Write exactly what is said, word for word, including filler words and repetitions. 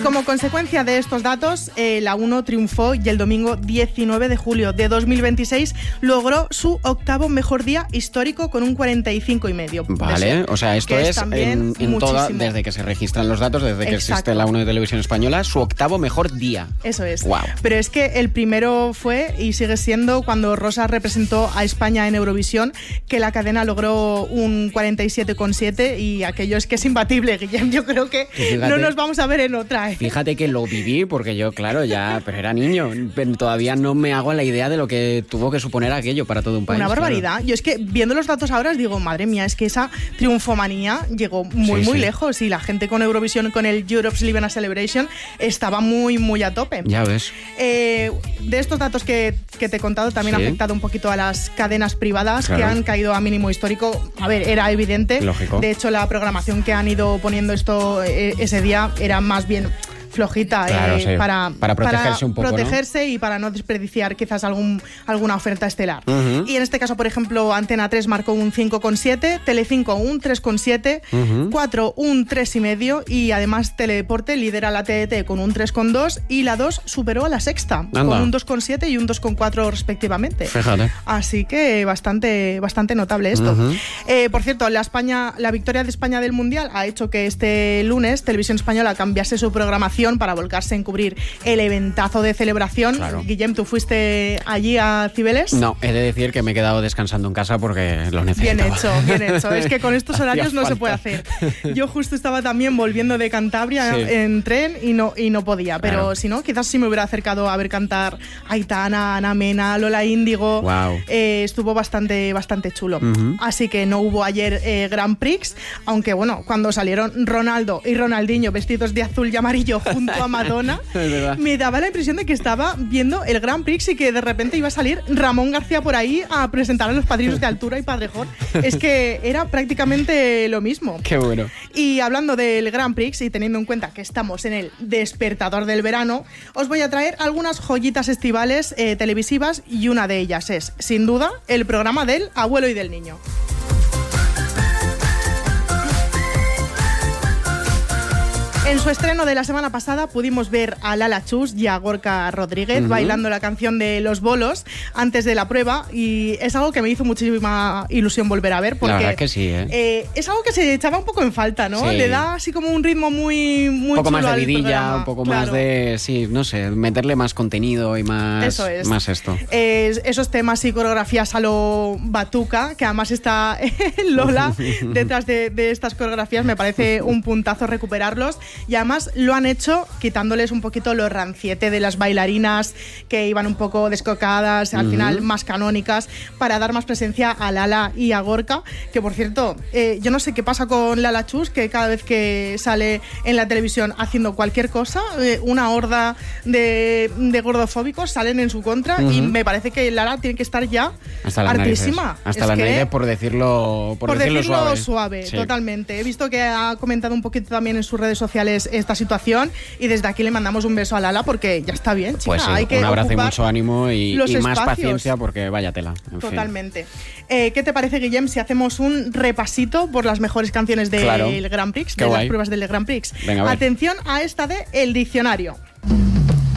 Como consecuencia de estos datos, eh, la uno triunfó y el domingo diecinueve de julio de dos mil veintiséis logró su octavo mejor día histórico con un cuarenta y cinco y medio. Vale, o sea, esto es, es en, en toda, desde que se registran los datos, desde que Exacto. existe la uno de Televisión Española, su octavo mejor día. Eso es. Wow. Pero es que el primero fue y sigue siendo cuando Rosa representó a España en Eurovisión, que la cadena logró un cuarenta y siete coma siete y aquello es que es imbatible, Guillem. Yo creo que fíjate, no nos vamos a ver en otra. ¿eh? Fíjate que lo viví porque yo, claro, ya, pero era niño. Pero todavía no me hago la idea de lo que tuvo que suponer aquello para todo un país. Una barbaridad. Claro. Yo es que viendo los datos ahora os digo, madre mía, es que esa triunfomanía llegó muy, sí, muy sí. lejos y la gente con Eurovisión, con el Europe's Living a Celebration, estaba muy, muy a tope. Ya ves. Eh, de estos datos que, que te he contado también ¿Sí? ha afectado un poquito a las cadenas privadas, claro, que han caído a mínimo histórico. A ver, era evidente. Lógico. De hecho, la programación que han ido poniendo esto eh, ese día era más bien flojita, claro, eh, sí. para, para protegerse para un poco, protegerse, ¿no? Y para no desperdiciar quizás algún, alguna oferta estelar. Uh-huh. Y en este caso, por ejemplo, Antena tres marcó un cinco coma siete, Telecinco un tres coma siete, uh-huh. cuatro un tres coma cinco y además Teledeporte lidera la T D T con un tres coma dos y la dos superó a la Sexta. Anda. Con un dos coma siete y un dos coma cuatro respectivamente. Fíjate. Así que bastante, bastante notable esto. Uh-huh. Eh, por cierto, la, España, la victoria de España del Mundial ha hecho que este lunes Televisión Española cambiase su programación para volcarse en cubrir el eventazo de celebración. Claro. Guillem, ¿tú fuiste allí a Cibeles? No, he de decir que me he quedado descansando en casa porque lo necesitaba. Bien hecho, bien hecho. Es que con estos horarios no falta. Se puede hacer. Yo justo estaba también volviendo de Cantabria, sí, en tren y no, y no podía. Pero claro, si no, quizás sí me hubiera acercado a ver cantar Aitana, Ana Mena, Lola Índigo. Wow. Eh, estuvo bastante, bastante chulo. Uh-huh. Así que no hubo ayer eh, Grand Prix, aunque bueno, cuando salieron Ronaldo y Ronaldinho vestidos de azul y amarillo junto a Madonna, me daba la impresión de que estaba viendo el Grand Prix y que de repente iba a salir Ramón García por ahí a presentar a los padrinos de altura y Padrejón. Es que era prácticamente lo mismo. Qué bueno. Y hablando del Grand Prix y teniendo en cuenta que estamos en el despertador del verano, os voy a traer algunas joyitas estivales eh, televisivas y una de ellas es, sin duda, el programa del abuelo y del niño. En su estreno de la semana pasada pudimos ver a Lala Chus y a Gorka Rodríguez uh-huh. bailando la canción de Los Bolos antes de la prueba y es algo que me hizo muchísima ilusión volver a ver porque la verdad que sí, ¿eh? Eh, es algo que se echaba un poco en falta, ¿no? Sí. Le da así como un ritmo muy, muy un poco chulo más de al vidilla, programa. un poco Claro. más de, sí, no sé, meterle más contenido y más, Eso es. más esto. Eh, esos temas y coreografías a lo Batuca, que además está Lola detrás de, de estas coreografías, me parece un puntazo recuperarlos y además lo han hecho quitándoles un poquito lo ranciete de las bailarinas que iban un poco descocadas, al uh-huh. final más canónicas, para dar más presencia a Lala y a Gorka, que por cierto, eh, yo no sé qué pasa con Lala Chus, que cada vez que sale en la televisión haciendo cualquier cosa, eh, una horda de, de gordofóbicos salen en su contra uh-huh. y me parece que Lala tiene que estar ya hasta las hartísima. Narices. Hasta es las que, narices, por decirlo, por por decirlo, decirlo suave, suave sí. Totalmente. He visto que ha comentado un poquito también en sus redes sociales esta situación y desde aquí le mandamos un beso a Lala porque ya está bien, chica. Pues sí, hay que un abrazo y mucho ánimo y, y más paciencia porque vaya tela. En Totalmente. Eh, ¿Qué te parece, Guillem, si hacemos un repasito por las mejores canciones del claro. Grand Prix, Qué de guay. las pruebas del Grand Prix? Venga, a ver. Atención a esta de El Diccionario.